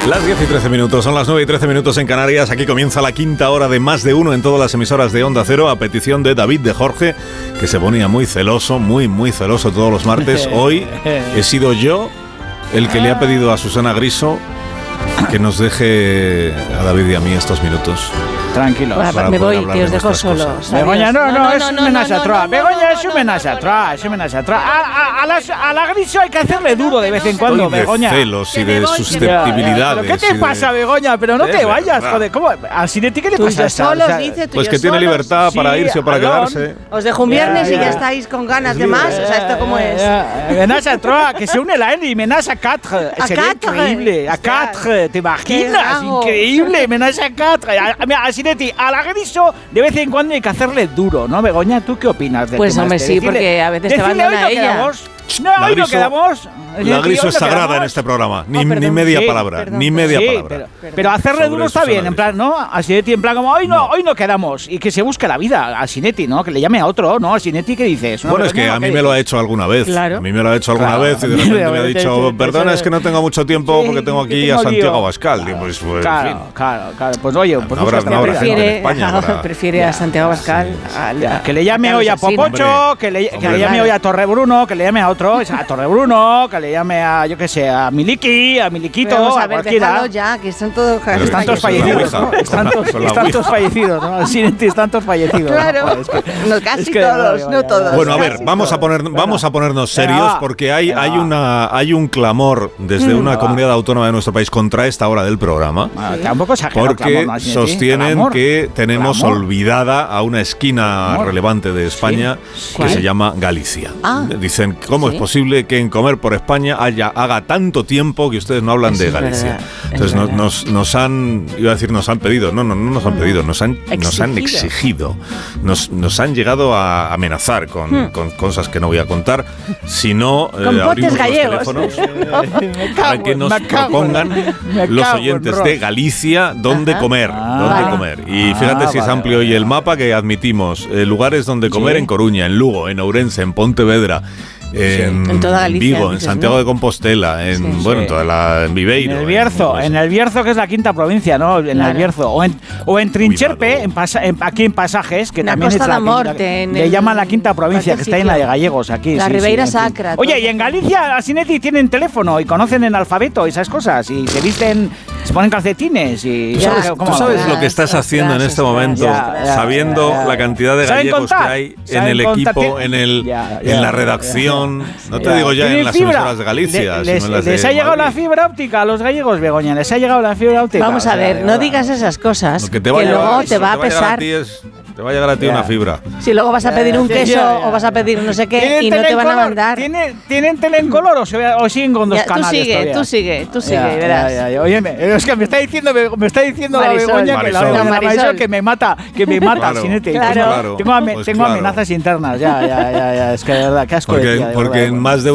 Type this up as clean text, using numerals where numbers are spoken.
Las 10 y 13 minutos, son las 9 y 13 minutos en Canarias. Aquí comienza la quinta hora de Más de Uno en todas las emisoras de Onda Cero, a petición de David de Jorge, que se ponía muy celoso, muy celoso todos los martes. Hoy he sido yo el que le ha pedido a Susana Griso que nos deje a David y a mí estos minutos. Tranquilo. Me voy, que os dejo solos. Begoña, no, es un menaje atrás. Begoña, es un menaje atrás, A la Griso hay que hacerle duro de vez en cuando, Begoña. De celos y de susceptibilidades. ¿Qué te pasa, Begoña? Pero no te vayas, joder. ¿Cómo? ¿A Sinetti qué le pasa? Pues que tiene libertad para irse o para quedarse. Os dejo un viernes y ya estáis con ganas de más. O sea, ¿esto cómo es? Menaje atrás, que se une la N y menaje a 4. Sería increíble. A 4, ¿te imaginas? Increíble, menaje a 4. Sinetti, a la Griso de vez en cuando hay que hacerle duro, ¿no, Begoña? ¿Tú qué opinas de Pues hombre, sí, porque a veces te abandona ella. Hoy no quedamos. La Griso es sagrada en este programa. Ni media palabra. Pero hacerle duro está bien, en plan, ¿no? A Sinetti, en plan, como hoy no quedamos. Y que se busque la vida a Sinetti, ¿no? Que le llame a otro, ¿no? A Sinetti, ¿qué dices? Bueno, es que a mí me lo ha hecho alguna vez. Claro. A mí me lo ha hecho alguna vez y de repente me ha dicho, perdona, es que no tengo mucho tiempo porque tengo aquí a Santiago Abascal. Y pues, claro. Pues oye, pues prefiere a Santiago Abascal. Que le llame hoy a Popocho, que le llame hoy a Torrebruno, que le llame a otro, a Torrebruno, que le llame a, yo qué sé, a Miliki, a Miliquito, a cualquiera. Ya, que son todos están todos fallecidos, ¿no? Están todos fallecidos, ¿no? Sí, están todos fallecidos. Claro, casi todos, no todos. Bueno, a ver, vamos a ponernos serios porque hay un clamor desde una comunidad autónoma de nuestro país contra esta hora del programa. Tampoco se porque sostienen que tenemos olvidada a una esquina relevante de España que se llama Galicia. Dicen, ¿cómo es posible que en Comer por España haga tanto tiempo que ustedes no hablan de Galicia? Entonces nos han pedido, no nos han pedido, nos han exigido, nos han llegado a amenazar con cosas que no voy a contar, si no abrimos los teléfonos para que nos propongan los oyentes de Galicia dónde comer. Y fíjate si es amplio hoy el mapa, que admitimos lugares donde comer en Coruña, en Lugo, en Ourense, en Pontevedra, en toda Galicia, Vigo, en Santiago de Compostela, en Viveiro. En el Bierzo, que es la quinta provincia, ¿no? En el Bierzo. O en Trincherpe, aquí en Pasajes, que también es le llaman la quinta provincia, que está en la de Gallegos, aquí. La Ribeira Sacra. Oye, y en Galicia, a Sinetti tienen teléfono y conocen en alfabeto esas cosas, y se visten, se ponen calcetines y... ¿Tú sabes lo que estás haciendo en este momento, sabiendo la cantidad de gallegos que hay en el equipo, en la redacción? No te digo ya en las emisoras de Galicia. Les ha llegado la fibra óptica a los gallegos, Begoña. Les ha llegado la fibra óptica. Vamos a ver, no digas esas cosas, que luego te va a pesar. Te va a llegar a ti una fibra. Si luego vas a pedir un queso o vas a pedir no sé qué y no te van a mandar. ¿Tienen tele en color o siguen con dos canales? Tú sigue, verás. Oye, es que me está diciendo Begoña que me mata, Sinetti. Claro. Tengo amenazas internas. Ya. Es que de verdad, qué asco. Porque en Más de